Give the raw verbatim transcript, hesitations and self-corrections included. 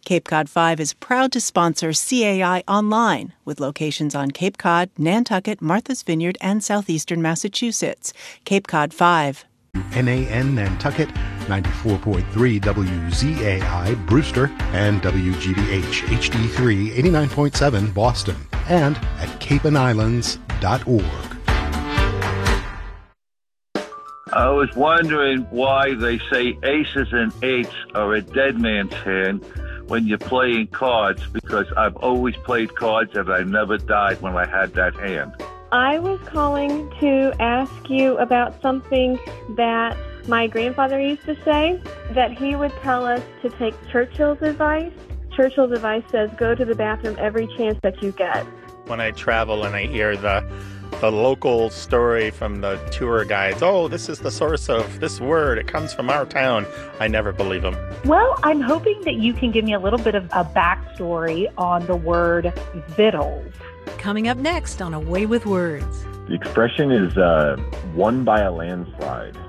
Cape Cod five is proud to sponsor C A I Online, with locations on Cape Cod, Nantucket, Martha's Vineyard, and southeastern Massachusetts. Cape Cod five. N A N Nantucket, ninety-four point three W Z A I Brewster, and W G B H H D three eighty-nine point seven Boston, and at cape and islands dot org. I was wondering why they say aces and eights are a dead man's hand when you're playing cards, because I've always played cards and I never died when I had that hand. I was calling to ask you about something that my grandfather used to say, that he would tell us to take Churchill's advice. Churchill's advice says, go to the bathroom every chance that you get. When I travel and I hear the the local story from the tour guides, oh, this is the source of this word, it comes from our town, I never believe them. Well, I'm hoping that you can give me a little bit of a backstory on the word vittles. Coming up next on A Way with Words. The expression is uh, won by a landslide.